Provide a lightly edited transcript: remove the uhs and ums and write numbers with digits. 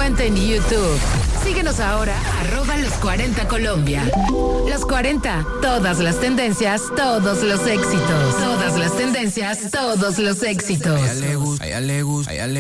cuenta en YouTube. Síguenos ahora, @los40 Colombia. Los 40, todas las tendencias, todos los éxitos. Todas las tendencias, todos los éxitos. A ella le gusta,